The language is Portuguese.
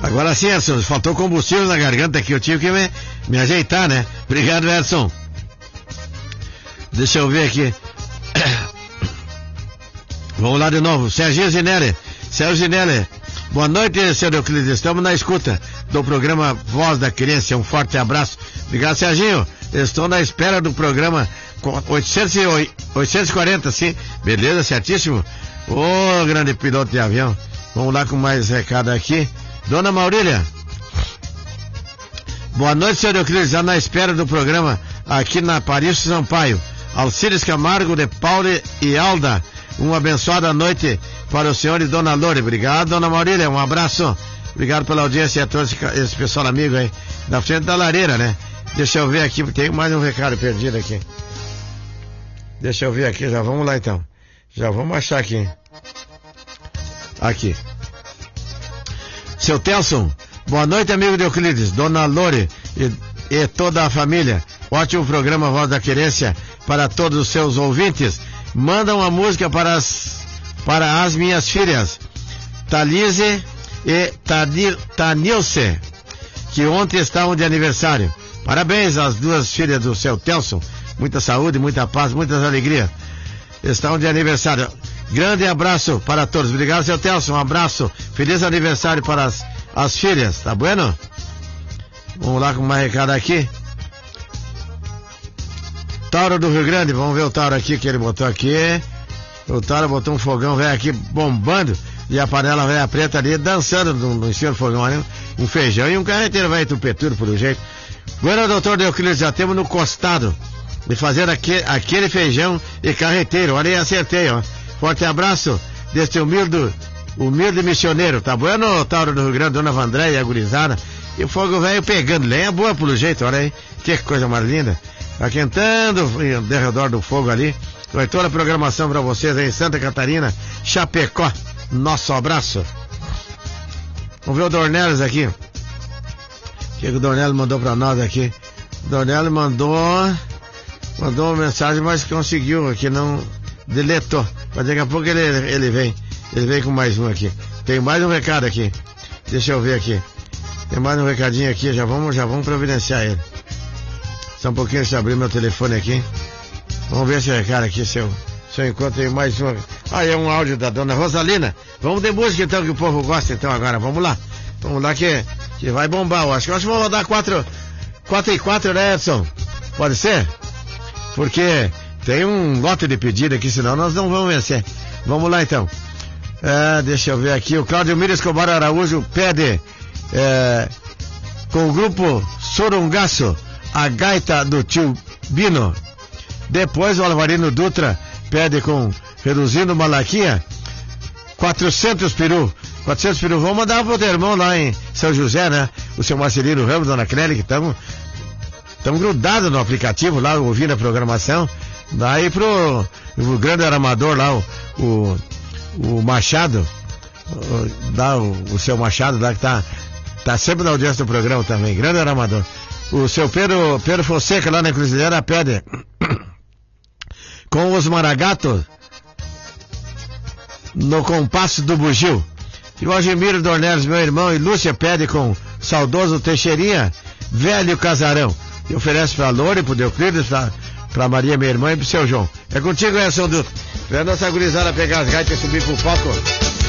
Agora sim, Edson, faltou combustível na garganta aqui, eu tive que me ajeitar, né? Obrigado, Edson. Deixa eu ver aqui. Vamos lá de novo. Sérgio Zinelli. Boa noite, senhor Euclides. Estamos na escuta do programa Voz da Querência. Um forte abraço. Obrigado, Serginho. Estou na espera do programa 840, sim. Beleza, certíssimo. Ô, grande piloto de avião. Vamos lá com mais recado aqui. Dona Maurília. Boa noite, senhor Euclides. Já na espera do programa aqui na Paris Sampaio. Alcides Camargo de Paulo e Alda. Uma abençoada noite para o senhor e dona Lore. Obrigado, dona Maurília. Um abraço. Obrigado pela audiência a todos esse pessoal amigo aí. Na frente da lareira, né? Deixa eu ver aqui, tem mais um recado perdido aqui. Deixa eu ver aqui, já vamos lá então. Já vamos achar aqui. Aqui. Seu Telson, boa noite, amigo de Euclides, dona Lore e toda a família. Ótimo programa Voz da Querência para todos os seus ouvintes. Manda uma música para as minhas filhas, Thalise e Tanilce, que ontem estavam de aniversário. Parabéns às duas filhas do seu Telson. Muita saúde, muita paz, muitas alegrias. Estão de aniversário. Grande abraço para todos. Obrigado, seu Telson. Um abraço. Feliz aniversário para as filhas. Tá bueno? Vamos lá com mais recado aqui. Tauro do Rio Grande. Vamos ver o Tauro aqui que ele botou aqui. O Tauro botou um fogão velho aqui bombando. E a panela velha preta ali dançando no cima do fogão ali. Um feijão e um carreteiro velho tupetudo por um jeito. Bueno, doutor Euclides, já temos no costado de fazer aquele feijão e carreteiro. Olha aí, acertei, ó. Forte abraço deste humilde missioneiro. Tá bueno, Tauro do Rio Grande, dona Vandréia, gurizada. E o fogo velho pegando. Lenha boa pelo jeito, olha aí. Que coisa mais linda. Aquentando ao redor do fogo ali. Foi toda a programação pra vocês aí em Santa Catarina, Chapecó. Nosso abraço. Vamos ver o Dornelles aqui. O que o Dornelles mandou pra nós aqui? O Dornelles mandou uma mensagem, mas conseguiu aqui, não deletou. Mas daqui a pouco ele vem com mais um aqui. Tem mais um recado aqui. Deixa eu ver aqui. Tem mais um recadinho aqui, já vamos providenciar ele. Só um pouquinho, deixa eu abrir meu telefone aqui. Vamos ver esse recado aqui, se eu encontro aí mais um. Ah, é um áudio da dona Rosalina. Vamos de música então, que o povo gosta então agora. Vamos lá que vai bombar. Eu acho que vamos rodar 4 e 4, né, Edson? Pode ser? Porque tem um lote de pedido aqui, senão nós não vamos vencer. Vamos lá então. Deixa eu ver aqui. O Cláudio Mira Escobar Araújo pede com o grupo Sorungaço, a gaita do tio Bino. Depois o Alvarino Dutra pede com Reduzindo Malaquia 400 peru. Vamos mandar pro teu irmão lá em São José, né? O seu Marcelino Ramos, dona Clélia, que estamos grudados no aplicativo lá, ouvindo a programação. Daí pro grande aramador lá, o Machado, o seu Machado lá, que tá sempre na audiência do programa também, grande aramador. O seu Pedro Fonseca lá na Cruzeira pede com os Maragatos no compasso do bugio. E o Algemiro Dornelles, meu irmão, e Lúcia pede com saudoso Teixeirinha, velho casarão. E oferece pra Lore, pro Euclides, pra Maria, minha irmã, e pro seu João. É contigo, Edson Dutra. Vem a nossa gurizada pegar as gaitas e subir pro palco.